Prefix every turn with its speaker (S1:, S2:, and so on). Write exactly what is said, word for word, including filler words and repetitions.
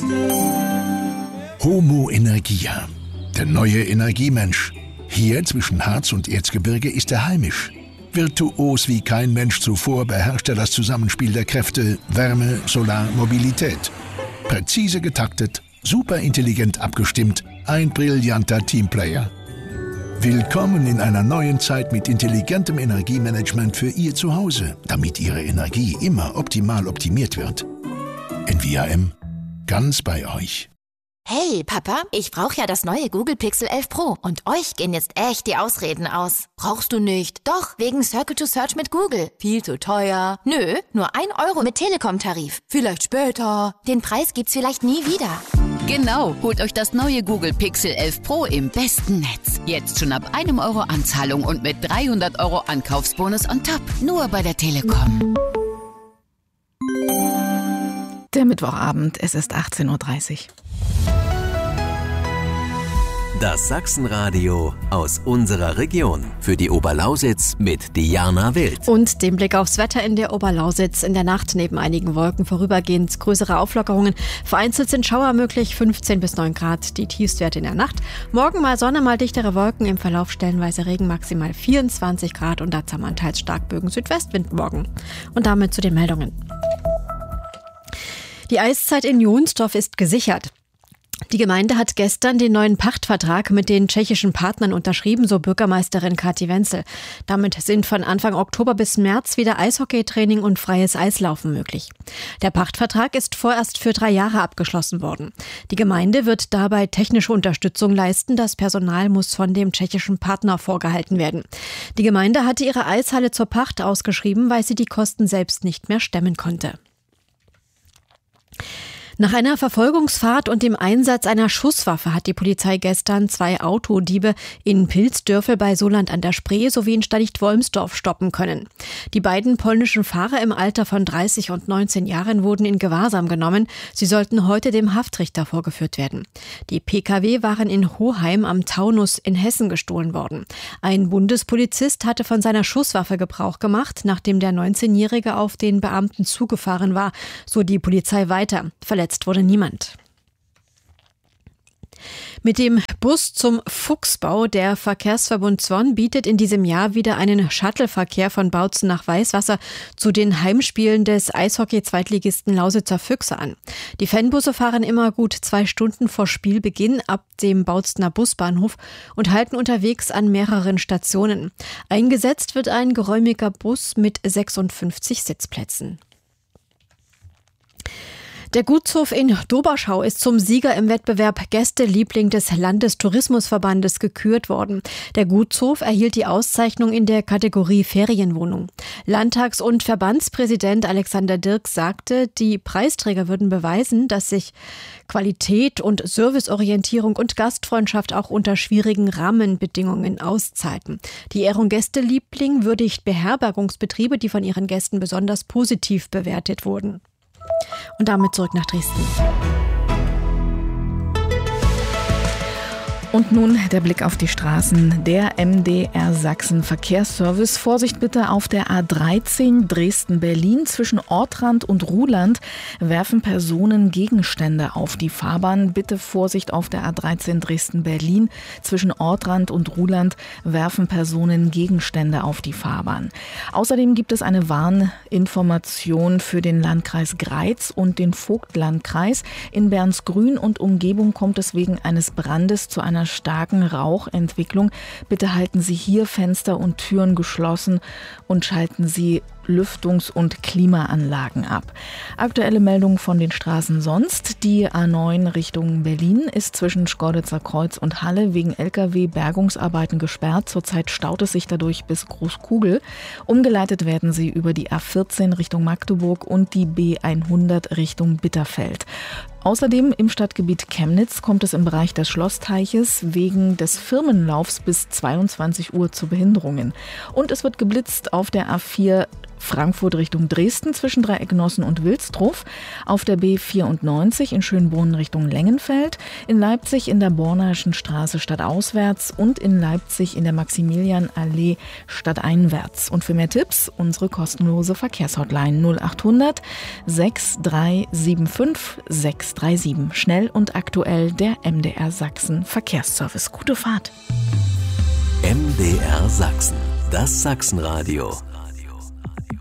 S1: Homo Energia, der neue Energiemensch. Hier zwischen Harz und Erzgebirge ist er heimisch. Virtuos wie kein Mensch zuvor beherrscht er das Zusammenspiel der Kräfte Wärme, Solar, Mobilität. Präzise getaktet, superintelligent abgestimmt, ein brillanter Teamplayer. Willkommen in einer neuen Zeit mit intelligentem Energiemanagement für Ihr Zuhause, damit Ihre Energie immer optimal optimiert wird. N V A M, ganz bei euch.
S2: Hey, Papa, ich brauche ja das neue Google Pixel elf Pro und euch gehen jetzt echt die Ausreden aus. Brauchst du nicht? Doch, wegen Circle to Search mit Google. Viel zu teuer. Nö, nur ein Euro mit Telekom-Tarif. Vielleicht später. Den Preis gibt's vielleicht nie wieder.
S3: Genau, holt euch das neue Google Pixel elf Pro im besten Netz. Jetzt schon ab einem Euro Anzahlung und mit dreihundert Euro Ankaufsbonus on top. Nur bei der Telekom.
S4: Der Mittwochabend, es ist achtzehn Uhr dreißig.
S5: Das Sachsenradio aus unserer Region. Für die Oberlausitz mit Diana Wild.
S4: Und den Blick aufs Wetter in der Oberlausitz. In der Nacht neben einigen Wolken vorübergehend größere Auflockerungen. Vereinzelt sind Schauer möglich, fünfzehn bis neun Grad die Tiefstwerte in der Nacht. Morgen mal Sonne, mal dichtere Wolken, im Verlauf stellenweise Regen, maximal vierundzwanzig Grad und dazu teils Starkbögen Südwestwind morgen. Und damit zu den Meldungen. Die Eiszeit in Johnstorf ist gesichert. Die Gemeinde hat gestern den neuen Pachtvertrag mit den tschechischen Partnern unterschrieben, so Bürgermeisterin Kathi Wenzel. Damit sind von Anfang Oktober bis März wieder Eishockeytraining und freies Eislaufen möglich. Der Pachtvertrag ist vorerst für drei Jahre abgeschlossen worden. Die Gemeinde wird dabei technische Unterstützung leisten. Das Personal muss von dem tschechischen Partner vorgehalten werden. Die Gemeinde hatte ihre Eishalle zur Pacht ausgeschrieben, weil sie die Kosten selbst nicht mehr stemmen konnte. Nach einer Verfolgungsfahrt und dem Einsatz einer Schusswaffe hat die Polizei gestern zwei Autodiebe in Pilzdörfel bei Soland an der Spree sowie in Stanicht-Wolmsdorf stoppen können. Die beiden polnischen Fahrer im Alter von dreißig und neunzehn Jahren wurden in Gewahrsam genommen. Sie sollten heute dem Haftrichter vorgeführt werden. Die P K W waren in Hoheim am Taunus in Hessen gestohlen worden. Ein Bundespolizist hatte von seiner Schusswaffe Gebrauch gemacht, nachdem der neunzehnjährige auf den Beamten zugefahren war, so die Polizei weiter. Verletzt wurde niemand. Mit dem Bus zum Fuchsbau, der Verkehrsverbund Zwon bietet in diesem Jahr wieder einen Shuttleverkehr von Bautzen nach Weißwasser zu den Heimspielen des Eishockey-Zweitligisten Lausitzer Füchse an. Die Fanbusse fahren immer gut zwei Stunden vor Spielbeginn ab dem Bautzener Busbahnhof und halten unterwegs an mehreren Stationen. Eingesetzt wird ein geräumiger Bus mit sechsundfünfzig Sitzplätzen. Der Gutshof in Doberschau ist zum Sieger im Wettbewerb Gästeliebling des Landestourismusverbandes gekürt worden. Der Gutshof erhielt die Auszeichnung in der Kategorie Ferienwohnung. Landtags- und Verbandspräsident Alexander Dirks sagte, die Preisträger würden beweisen, dass sich Qualität und Serviceorientierung und Gastfreundschaft auch unter schwierigen Rahmenbedingungen auszeiten. Die Ehrung Gästeliebling würdigt Beherbergungsbetriebe, die von ihren Gästen besonders positiv bewertet wurden. Und damit zurück nach Dresden. Und nun der Blick auf die Straßen. Der M D R Sachsen Verkehrsservice. Vorsicht bitte auf der A dreizehn Dresden-Berlin. Zwischen Ortrand und Ruhland werfen Personen Gegenstände auf die Fahrbahn. Bitte Vorsicht auf der A dreizehn Dresden-Berlin. Zwischen Ortrand und Ruhland werfen Personen Gegenstände auf die Fahrbahn. Außerdem gibt es eine Warninformation für den Landkreis Greiz und den Vogtlandkreis. In Bernsgrün und Umgebung kommt es wegen eines Brandes zu einer starken Rauchentwicklung. Bitte halten Sie hier Fenster und Türen geschlossen und schalten Sie Lüftungs- und Klimaanlagen ab. Aktuelle Meldungen von den Straßen sonst. Die A neun Richtung Berlin ist zwischen Schkeuditzer Kreuz und Halle wegen L K W-Bergungsarbeiten gesperrt. Zurzeit staut es sich dadurch bis Großkugel. Umgeleitet werden sie über die A vierzehn Richtung Magdeburg und die B hundert Richtung Bitterfeld. Außerdem im Stadtgebiet Chemnitz kommt es im Bereich des Schlossteiches wegen des Firmenlaufs bis zweiundzwanzig Uhr zu Behinderungen. Und es wird geblitzt auf der A vier Frankfurt Richtung Dresden zwischen Dreiecknossen und Wilsdruff, auf der B vierundneunzig in Schönbrunn Richtung Lengenfeld, in Leipzig in der Bornerschen Straße stadtauswärts und in Leipzig in der Maximilianallee stadteinwärts. Und für mehr Tipps unsere kostenlose Verkehrshotline null achthundert sechs drei sieben fünf sechs drei sieben. Schnell und aktuell der M D R Sachsen Verkehrsservice. Gute Fahrt.
S5: M D R Sachsen, das Sachsenradio